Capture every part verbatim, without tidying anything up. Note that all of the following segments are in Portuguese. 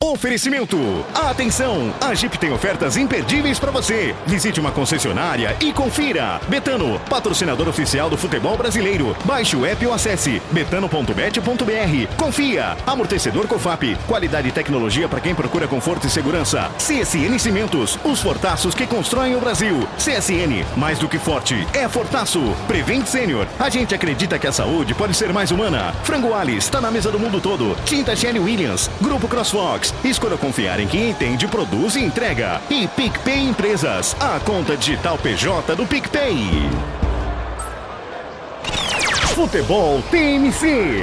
Oferecimento. Atenção, a Jeep tem ofertas imperdíveis para você. Visite uma concessionária e confira. Betano, patrocinador oficial do futebol brasileiro. Baixe o app ou acesse betano ponto bet ponto br. Confia. Amortecedor Cofap, qualidade e tecnologia para quem procura conforto e segurança. C S N Cimentos, os fortaços que constroem o Brasil. C S N, mais do que forte, é fortaço. Prevent Senior, a gente acredita que a saúde pode ser mais humana. Frango Alice, está na mesa do mundo todo. Tinta Shelly Williams, Grupo CrossFox. Escolha confiar em quem entende, produz e entrega. E PicPay Empresas, a conta digital P J do PicPay. Futebol T M C.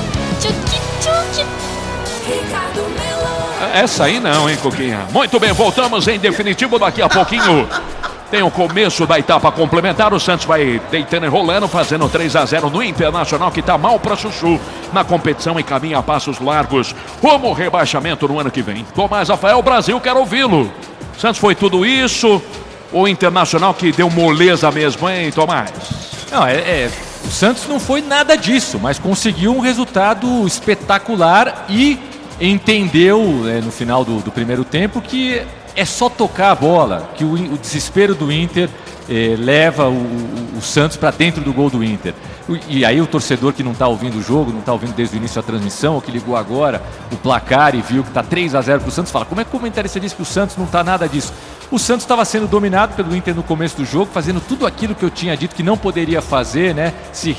Essa aí não, hein, Coquinha? Muito bem, voltamos em definitivo daqui a pouquinho. Tem o começo da etapa complementar. O Santos vai deitando e rolando, fazendo três a zero no Internacional, que tá mal pra chuchu na competição e caminha a passos largos rumo ao rebaixamento no ano que vem. Tomás Rafael, Brasil, quero ouvi-lo. Santos foi tudo isso? O Internacional que deu moleza mesmo, hein, Tomás? Não, é, é, o Santos não foi nada disso, mas conseguiu um resultado espetacular e entendeu, né, no final do, do primeiro tempo, que é só tocar a bola, que o, o desespero do Inter eh, leva o, o, o Santos para dentro do gol do Inter. E aí o torcedor que não está ouvindo o jogo, não está ouvindo desde o início da transmissão, ou que ligou agora o placar e viu que está três a zero para o Santos, fala, como é que o comentarista disse que o Santos não está nada disso? O Santos estava sendo dominado pelo Inter no começo do jogo, fazendo tudo aquilo que eu tinha dito que não poderia fazer, né? Se